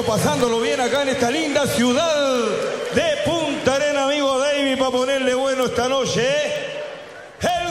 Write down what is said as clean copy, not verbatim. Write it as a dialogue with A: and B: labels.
A: pasándolo bien acá en esta linda ciudad de Punta Arenas, amigo David, para ponerle bueno esta noche, ¿eh?